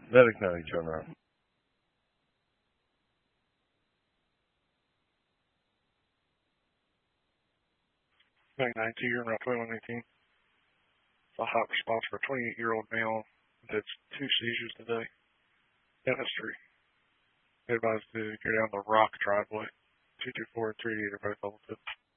Medic 90, turn around. 92, you're in Route 2118. It's a hot response for a 28-year-old male that's 2 seizures today. Dentistry. Advised to go down the Rock driveway. 224 and 388 are both level 2.